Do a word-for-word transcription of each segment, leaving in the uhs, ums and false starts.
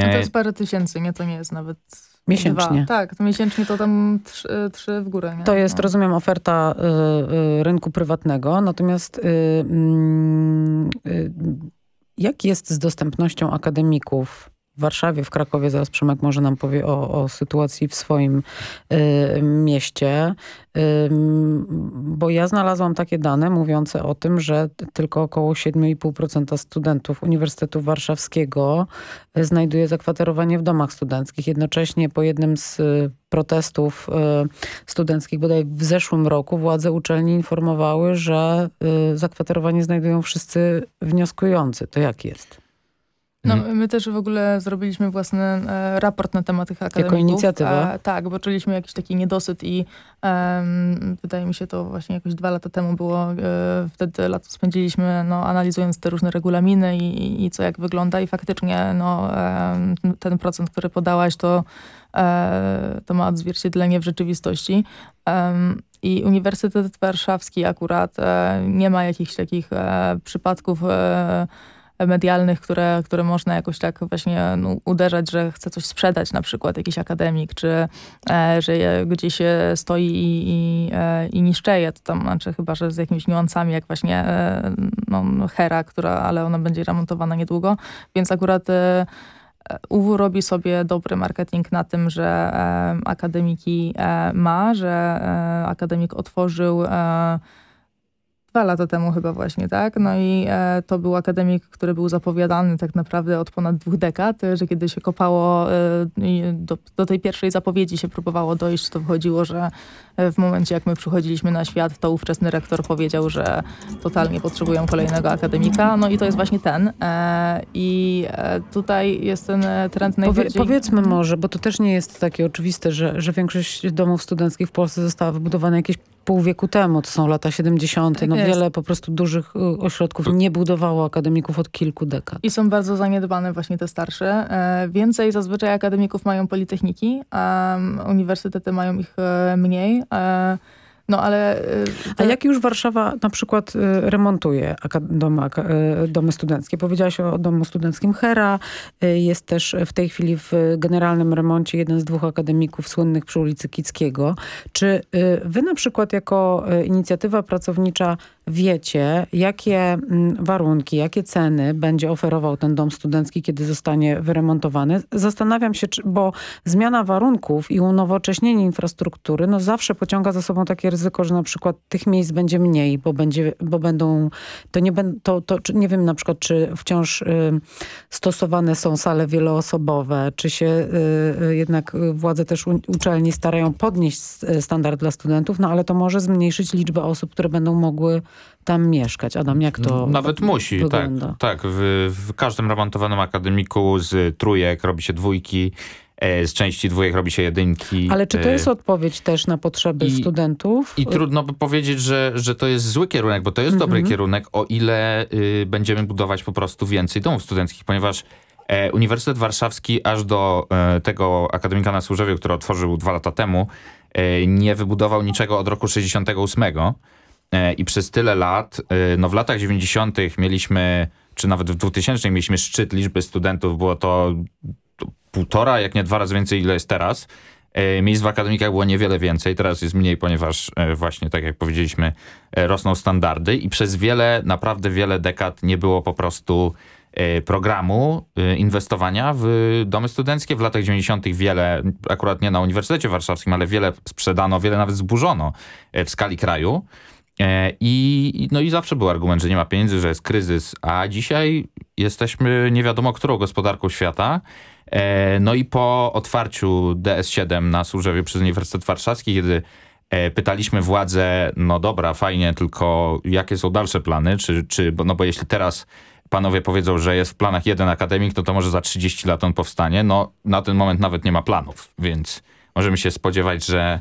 No to jest parę tysięcy, nie? To nie jest nawet... Miesięcznie. Dwa. Tak, to miesięcznie to tam trzy, trzy w górę. Nie? To jest, no. rozumiem, oferta y, y, rynku prywatnego. Natomiast y, y, y, jak jest z dostępnością akademików w Warszawie, w Krakowie? Zaraz Przemek może nam powie o, o sytuacji w swoim y, mieście. Y, bo ja znalazłam takie dane mówiące o tym, że tylko około siedem i pół procent studentów Uniwersytetu Warszawskiego znajduje zakwaterowanie w domach studenckich. Jednocześnie po jednym z protestów y, studenckich bodaj w zeszłym roku władze uczelni informowały, że y, zakwaterowanie znajdują wszyscy wnioskujący. To jak jest? No, my też w ogóle zrobiliśmy własny e, raport na temat tych akademików. Jako inicjatywa? E, tak, bo czuliśmy jakiś taki niedosyt i e, wydaje mi się to właśnie jakoś dwa lata temu było. E, wtedy lato spędziliśmy no, analizując te różne regulaminy i, i co jak wygląda i faktycznie no, e, ten procent, który podałaś, to, e, to ma odzwierciedlenie w rzeczywistości. E, I Uniwersytet Warszawski akurat e, nie ma jakichś takich e, przypadków e, medialnych, które, które można jakoś tak właśnie no, uderzać, że chce coś sprzedać, na przykład jakiś akademik, czy e, że je, gdzieś stoi i, i, e, i niszczeje. To tam, znaczy chyba, że z jakimiś niuansami, jak właśnie e, no, Hera, która, ale ona będzie remontowana niedługo. Więc akurat e, U W robi sobie dobry marketing na tym, że e, akademiki e, ma, że e, akademik otworzył e, Dwa lata temu chyba właśnie, tak? No i e, to był akademik, który był zapowiadany tak naprawdę od ponad dwóch dekad, że kiedy się kopało e, do, do tej pierwszej zapowiedzi się próbowało dojść, to wychodziło, że w momencie jak my przychodziliśmy na świat, to ówczesny rektor powiedział, że totalnie potrzebują kolejnego akademika. No i to jest właśnie ten. E, I e, tutaj jest ten trend najbardziej... Powie, powiedzmy może, bo to też nie jest takie oczywiste, że, że większość domów studenckich w Polsce została wybudowana jakieś pół wieku temu. To są lata siedemdziesiąte. Tak no jest. wiele po prostu dużych ośrodków nie budowało akademików od kilku dekad. I są bardzo zaniedbane właśnie te starsze. E, więcej zazwyczaj akademików mają politechniki, a uniwersytety mają ich e, mniej. E, no ale... E, te... A jak już Warszawa na przykład e, remontuje domy, e, domy studenckie? Powiedziałaś o domu studenckim Hera. E, jest też w tej chwili w generalnym remoncie jeden z dwóch akademików słynnych przy ulicy Kickiego. Czy e, wy na przykład jako e, inicjatywa pracownicza wiecie, jakie m, warunki, jakie ceny będzie oferował ten dom studencki, kiedy zostanie wyremontowany? Zastanawiam się, czy, bo zmiana warunków i unowocześnienie infrastruktury no zawsze pociąga za sobą takie ryzyko, że na przykład tych miejsc będzie mniej, bo, będzie, bo będą, to nie będą, to, to czy, nie wiem na przykład, czy wciąż y, stosowane są sale wieloosobowe, czy się y, y, jednak władze też u, uczelni starają podnieść standard dla studentów, no ale to może zmniejszyć liczbę osób, które będą mogły tam mieszkać. Adam, jak to Nawet musi, wygląda? tak. tak. W, w każdym remontowanym akademiku z trójek robi się dwójki, z części dwójek robi się jedynki. Ale czy to jest odpowiedź też na potrzeby I, studentów? I trudno by powiedzieć, że, że to jest zły kierunek, bo to jest dobry Mhm. kierunek, o ile y, będziemy budować po prostu więcej domów studenckich, ponieważ e, Uniwersytet Warszawski aż do e, tego akademika na Służewie, który otworzył dwa lata temu, e, nie wybudował niczego od roku sześćdziesiątego ósmego. E, I przez tyle lat, e, no w latach dziewięćdziesiątych mieliśmy, czy nawet w dwutysięcznych mieliśmy szczyt liczby studentów, było to półtora, jak nie dwa razy więcej, ile jest teraz. E, miejsc w akademikach było niewiele więcej, teraz jest mniej, ponieważ e, właśnie, tak jak powiedzieliśmy, e, rosną standardy i przez wiele, naprawdę wiele dekad nie było po prostu e, programu e, inwestowania w domy studenckie. W latach dziewięćdziesiątych wiele, akurat nie na Uniwersytecie Warszawskim, ale wiele sprzedano, wiele nawet zburzono e, w skali kraju. E, I, no i zawsze był argument, że nie ma pieniędzy, że jest kryzys, a dzisiaj jesteśmy nie wiadomo którą gospodarką świata. No i po otwarciu D S siedem na Służewie przez Uniwersytet Warszawski, kiedy pytaliśmy władze, no dobra, fajnie, tylko jakie są dalsze plany, czy, czy no bo jeśli teraz panowie powiedzą, że jest w planach jeden akademik, no to może za trzydzieści lat on powstanie. No na ten moment nawet nie ma planów, więc możemy się spodziewać, że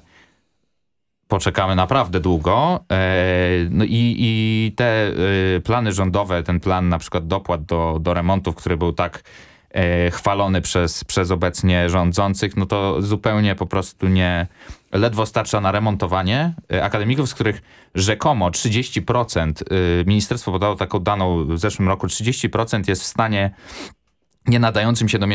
poczekamy naprawdę długo. No i, i te plany rządowe, ten plan na przykład dopłat do, do remontów, który był tak chwalony przez, przez obecnie rządzących, no to zupełnie po prostu nie, ledwo starcza na remontowanie akademików, z których rzekomo trzydzieści procent, ministerstwo podało taką daną w zeszłym roku, trzydzieści procent jest w stanie nie nadającym się do